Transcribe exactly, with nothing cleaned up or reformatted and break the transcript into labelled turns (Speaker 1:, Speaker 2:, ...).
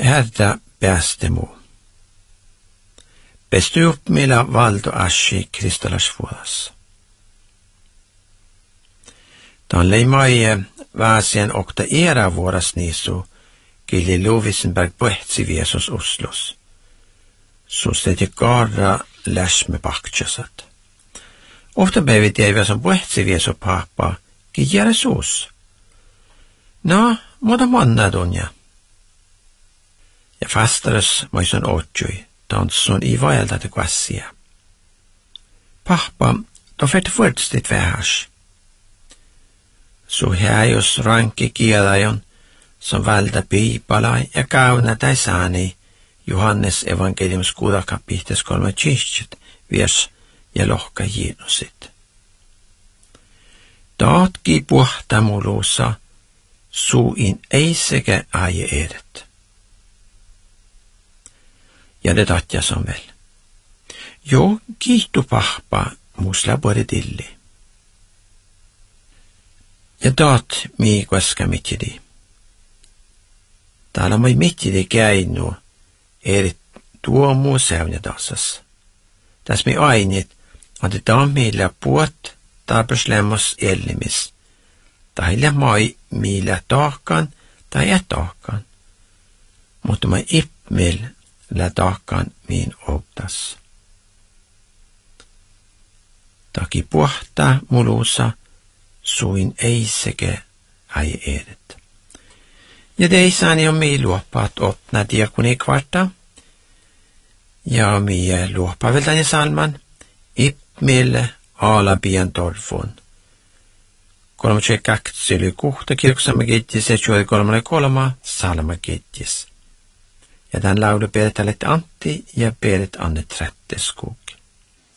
Speaker 1: Herra päästemu. Pesty upp meillä valto asci kristalasvuodassa. Tämän leimai väsien okta era vuoras niisu, kili Lovisenberg pohtsi viesos Oslos. Susteti kaara läsme paktjasat. Ofta päivit jäivät som pohtsi vieso pappa, ki Jesus. No, mutta manna donja. Ja fastares moison otsui, tansson i vaelta te kvassia. Pappa, då färt fördstit vähärs. Så här jos rankki kielajon, som valda piipala ja kauna tai saani, Johannes evankeliums kuuda kapitles kolme tjistjut, vers ja lohka jiinusit. Taatki puhta mulusa, suin ei sekä aie edet. Ja det tatja som väl. Jo, kiitu pahpa, musla både dilli. Ja taat mi koska mitidi. Täällä moi mitidi käinu, eri tuomu sävnä tassas. Tässä mi ainit, että tammilla puot tarpeslemmos ellimis. Tahilla mai millä taakkaan tai et taakkaan. Mutta mai ippmil lä taakkaan miin optas. Taki puhtaa mulusa, suin ei sekä ai edet. Ja teissäni on mi luoppaat åttna diakoni kvarta. Ja mi luoppaa veltani salman, ippmil alabian torfun. Kolme tjekakt yli kuhta kirksamme kittis ja tjuoli kolmalle kolma salma kittis. Ja tämän laulu pedet Antti ja pedet Anne Trätteskog.